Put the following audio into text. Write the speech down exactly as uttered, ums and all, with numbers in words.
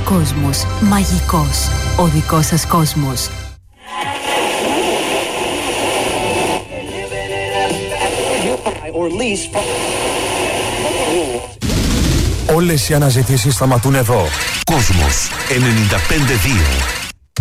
κόσμος μαγικός. Ο δικός σας κόσμος. Όλες οι αναζητήσεις σταματούν εδώ. Κόσμος ενενήντα πέντε δύο.